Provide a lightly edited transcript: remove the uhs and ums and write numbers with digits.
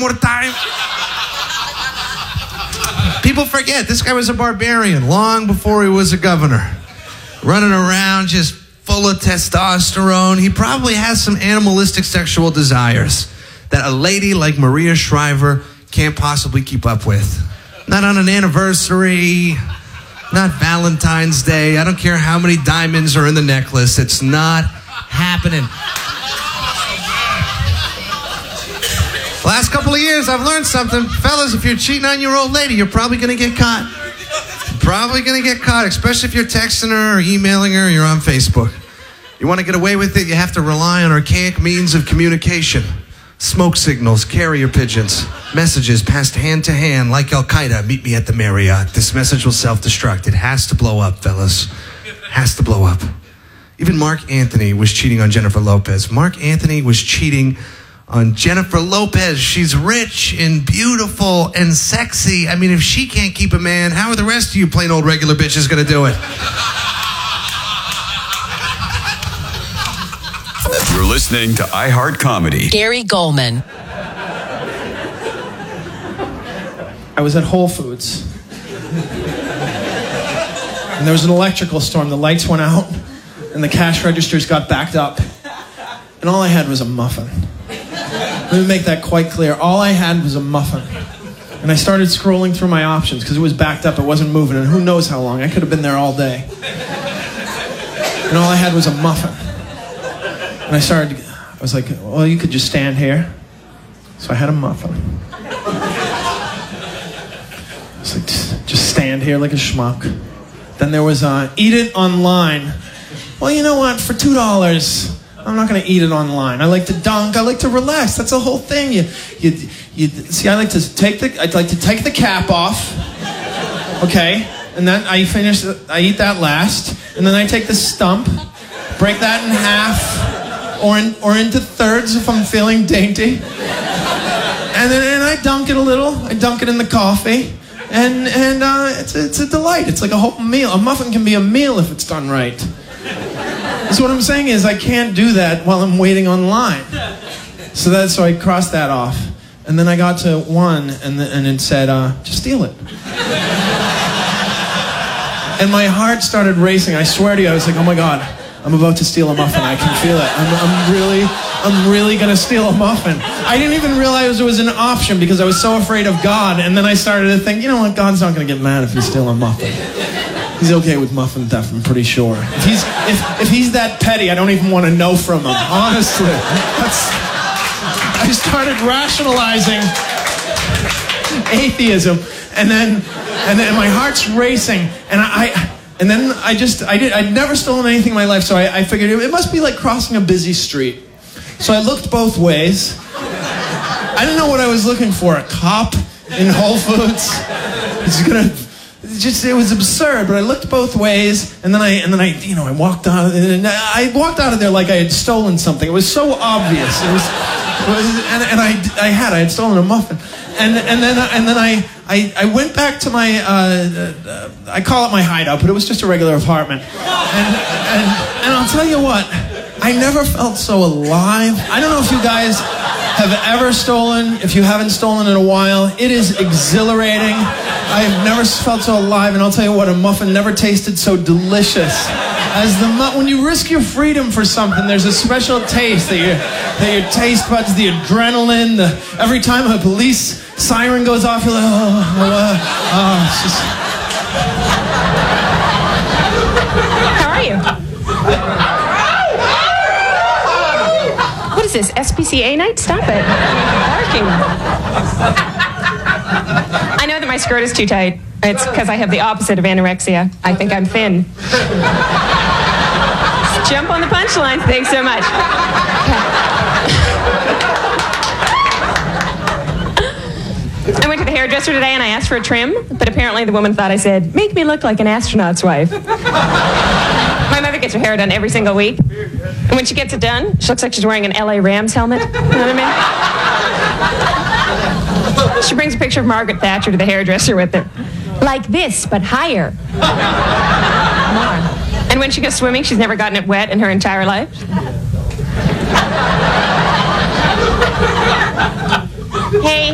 more time. People forget, this guy was a barbarian long before he was a governor. Running around just full of testosterone. He probably has some animalistic sexual desires that a lady like Maria Shriver can't possibly keep up with. Not on an anniversary, not Valentine's Day. I don't care how many diamonds are in the necklace. It's not happening. Last couple of years, I've learned something. Fellas, if you're cheating on your old lady, you're probably going to get caught. Probably going to get caught, especially if you're texting her or emailing her or you're on Facebook. You want to get away with it, you have to rely on archaic means of communication. Smoke signals, carrier pigeons, messages passed hand to hand like Al-Qaeda. Meet me at the Marriott. This message will self-destruct. It has to blow up, fellas. Has to blow up. Even Mark Anthony was cheating on Jennifer Lopez. Mark Anthony was cheating on Jennifer Lopez. She's rich and beautiful and sexy. I mean, if she can't keep a man, how are the rest of you plain old regular bitches going to do it? You're listening to iHeart Comedy. Gary Goldman. I was at Whole Foods. And there was an electrical storm. The lights went out, and the cash registers got backed up. And all I had was a muffin. Let me make that quite clear. All I had was a muffin. And I started scrolling through my options because it was backed up, it wasn't moving, and who knows how long. I could have been there all day. And all I had was a muffin. And I was like, well, you could just stand here. So I had a muffin. I was like, just stand here like a schmuck. Then there was eat it online. Well, you know what? For $2, I'm not going to eat it online. I like to dunk. I like to relax. That's the whole thing. You see, I'd like to take the cap off. Okay, and then I eat that last, and then I take the stump, break that in half, or into thirds if I'm feeling dainty, and then I dunk it a little. I dunk it in the coffee, and it's a delight. It's like a whole meal. A muffin can be a meal if it's done right. So what I'm saying is I can't do that while I'm waiting online. So I crossed that off. And then I got to one, and it said, just steal it. And my heart started racing. I swear to you, I was like, oh my God, I'm about to steal a muffin. I can feel it. I'm really going to steal a muffin. I didn't even realize it was an option because I was so afraid of God. And then I started to think, you know what, God's not going to get mad if you steal a muffin. He's okay with muffin theft, I'm pretty sure. If he's that petty, I don't even want to know from him. Honestly, I started rationalizing atheism, and then my heart's racing, and I'd never stolen anything in my life, so I figured it must be like crossing a busy street. So I looked both ways. I didn't know what I was looking for. A cop in Whole Foods? It was absurd, but I looked both ways, and then I walked out, and I walked out of there like I had stolen something. It was so obvious. I had stolen a muffin, and then I went back to my I call it my hideout, but it was just a regular apartment, and I'll tell you what, I never felt so alive. I don't know if you guys have ever stolen. If you haven't stolen in a while, it is exhilarating. I've never felt so alive, and I'll tell you what, a muffin never tasted so delicious as when you risk your freedom for something. There's a special taste that your taste buds, the adrenaline, every time a police siren goes off, you're like, it's just. How are you? What is this, SPCA night? Stop it. Barking. I know that my skirt is too tight. It's because I have the opposite of anorexia. I think I'm thin. Jump on the punchline. Thanks so much. I went to the hairdresser today and I asked for a trim, but apparently the woman thought I said, make me look like an astronaut's wife. My mother gets her hair done every single week. And when she gets it done, she looks like she's wearing an LA Rams helmet. You know what I mean? She brings a picture of Margaret Thatcher to the hairdresser with her. Like this, but higher. More. And when she goes swimming, she's never gotten it wet in her entire life. Hey.